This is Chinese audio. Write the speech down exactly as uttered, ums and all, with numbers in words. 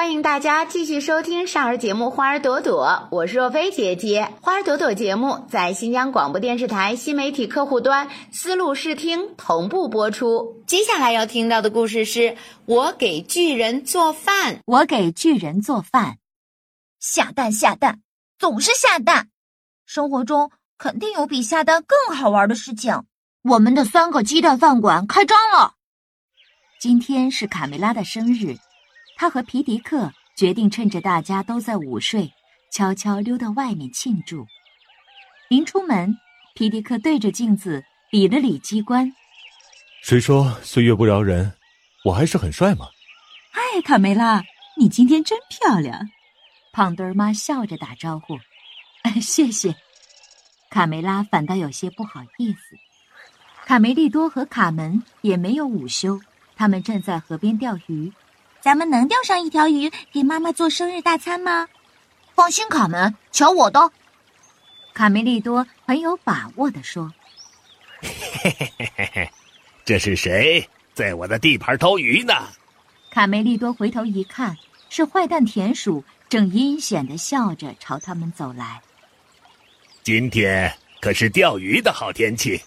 欢迎大家继续收听少儿节目《花儿朵朵》，我是若飞姐姐。花儿朵朵节目在新疆广播电视台新媒体客户端思路视听同步播出。接下来要听到的故事是我给巨人做饭。 我给巨人做饭。下蛋下蛋，总是下蛋。生活中肯定有比下蛋更好玩的事情。我们的三个鸡蛋饭馆开张了。今天是卡梅拉的生日，他和皮迪克决定趁着大家都在午睡，悄悄溜到外面庆祝。临出门，皮迪克对着镜子理了理鸡冠。 谁说岁月不饶人？我还是很帅嘛。 嗨，卡梅拉，你今天真漂亮。 胖墩儿妈笑着打招呼。谢谢。卡梅拉反倒有些不好意思。卡梅利多和卡门也没有午休，他们正在河边钓鱼。 咱们能钓上一条鱼给妈妈做生日大餐吗？ 放心，卡门，瞧我的。卡梅利多很有把握地说。 嘿嘿嘿嘿嘿，这是谁在我的地盘偷鱼呢？ 卡梅利多回头一看，是坏蛋田鼠正阴险地笑着朝他们走来。 今天可是钓鱼的好天气，